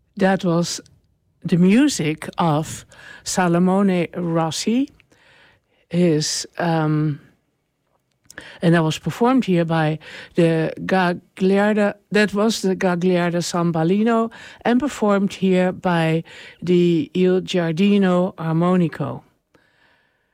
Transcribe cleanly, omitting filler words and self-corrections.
That was the music of Salomone Rossi. And that was performed here by the Gagliarda. That was the Gagliarda Sambalino, and performed here by the Il Giardino Armonico.